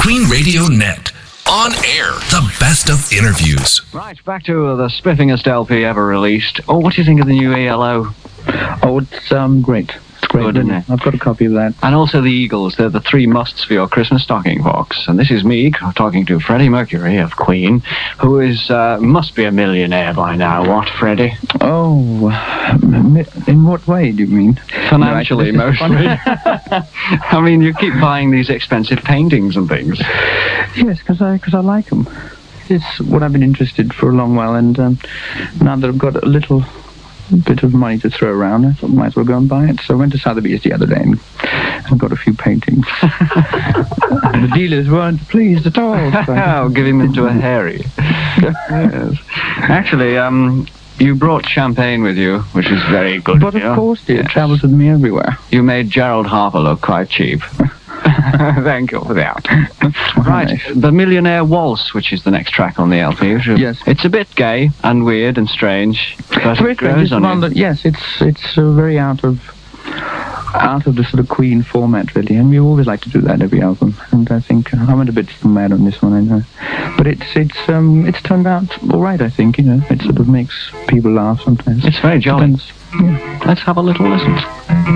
Queen Radio Net. On air, the best of interviews. Right, back to the spiffingest LP ever released. Oh, what do you think of the new ELO? Oh, it's great. It's great, Good, isn't it? I've got a copy of that. And also the Eagles. They're the three musts for your Christmas stocking box. And this is me talking to Freddie Mercury of Queen, who is must be a millionaire by now. What, Freddie? Oh, in what way do you mean? Financially, Right, mostly. I mean, you keep buying these expensive paintings and things. Yes, because I like them. It's what I've been interested for a long while, and now that I've got a little bit of money to throw around, I thought I might as well go and buy it. So I went to Sotheby's the other day and got a few paintings. The dealers weren't pleased at all. So Oh, giving them to a Harry. Yes. Actually, you brought champagne with you, which is very good. But you. of course, it Yes. travels with me everywhere. You made Gerald Harper look quite cheap. Thank you for that. Right, Nice. The Millionaire Waltz, which is the next track on the LP. Yes. It's a bit gay and weird and strange, but Very it grows strange, on one you. that- yes, it's very out of the sort of Queen format, really, and we always like to do that every album. And I think I went a bit mad on this one, I know, but it's turned out all right. I think, you know, it sort of makes people laugh sometimes. It's very jolly. Depends. Yeah. Let's have a little listen.